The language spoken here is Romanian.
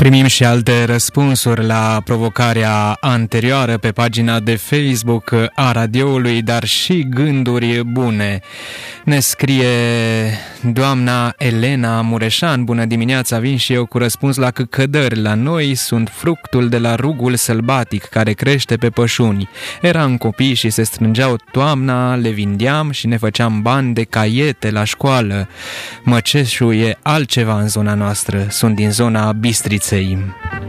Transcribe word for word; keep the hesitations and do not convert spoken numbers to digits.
Primim și alte răspunsuri la provocarea anterioară pe pagina de Facebook a radioului, dar și gânduri bune. Ne scrie doamna Elena Mureșan: bună dimineața, vin și eu cu răspuns la căcădări. La noi sunt fructul de la rugul sălbatic care crește pe pășuni. Eram copii și se strângeau toamna, le vindeam și ne făceam bani de caiete la școală. Măceșul e altceva în zona noastră, sunt din zona Bistriței.